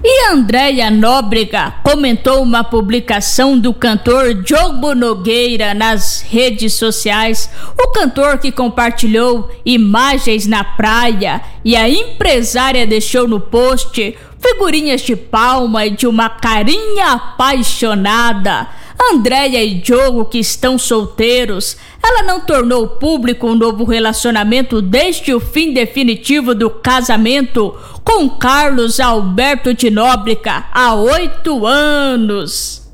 E Andréia Nóbrega comentou uma publicação do cantor Diogo Nogueira nas redes sociais. O cantor que compartilhou imagens na praia, e a empresária deixou no post figurinhas de palma e de uma carinha apaixonada. Andréia e Diogo, que estão solteiros, ela não tornou público um novo relacionamento desde o fim definitivo do casamento com Carlos Alberto de Nóbrega há 8 anos.